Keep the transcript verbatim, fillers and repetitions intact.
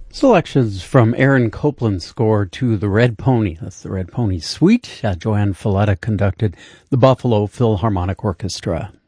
Selections from Aaron Copland's score to The Red Pony. That's The Red Pony Suite. Uh, Joanne Falletta conducted the Buffalo Philharmonic Orchestra.